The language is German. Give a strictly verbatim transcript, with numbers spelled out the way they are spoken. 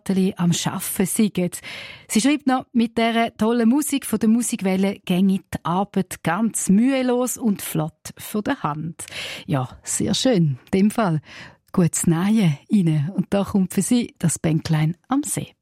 Nathalie am Arbeiten seid. Sie schreibt noch, mit dieser tollen Musik von der Musikwelle ginge die Arbeit ganz mühelos und flott von der Hand. Ja, sehr schön, in dem Fall. Gutes Nähen Ihnen. Und da kommt für Sie das Bänklein am See.